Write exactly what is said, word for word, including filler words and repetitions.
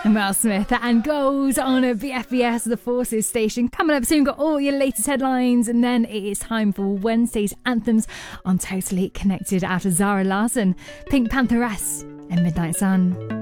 Mel Smith and Gold on a B F B S, the Forces station. Coming up soon, got all your latest headlines, and then it is time for Wednesday's anthems on Totally Connected after Zara Larsson, Pink Pantheress and Midnight Sun.